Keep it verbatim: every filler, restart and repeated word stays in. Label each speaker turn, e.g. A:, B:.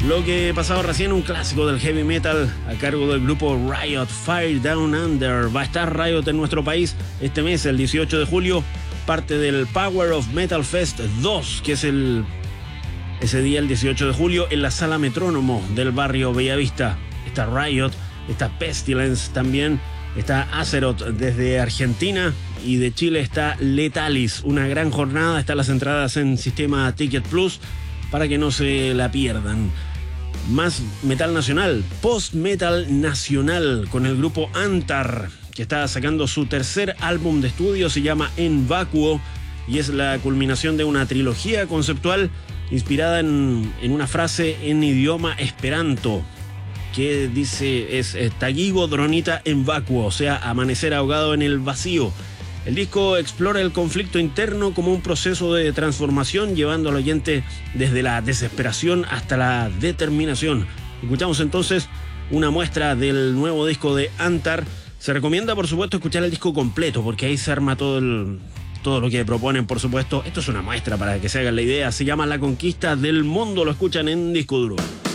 A: Lo que pasaba recién, un clásico del heavy metal a cargo del grupo Riot, Fire Down Under. Va a estar Riot en nuestro país este mes, el dieciocho de julio, parte del Power of Metal Fest dos, que es el ese día, el dieciocho de julio, en la Sala Metrónomo del barrio Bellavista. Está Riot, está Pestilence también, está Azeroth desde Argentina, y de Chile está Letalis. Una gran jornada, están las entradas en Sistema Ticket Plus para que no se la pierdan. Más metal nacional, post-metal nacional, con el grupo Antar, que está sacando su tercer álbum de estudio, se llama En Vacuo, y es la culminación de una trilogía conceptual inspirada en, en una frase en idioma esperanto, que dice es Tagigo Dronita en Vacuo, o sea, amanecer ahogado en el vacío. El disco explora el conflicto interno como un proceso de transformación, llevando al oyente desde la desesperación hasta la determinación. Escuchamos entonces una muestra del nuevo disco de Antar. Se recomienda, por supuesto, escuchar el disco completo, porque ahí se arma todo el, todo lo que proponen, por supuesto. Esto es una muestra para que se hagan la idea. Se llama La Conquista del Mundo. Lo escuchan en Disco Duro.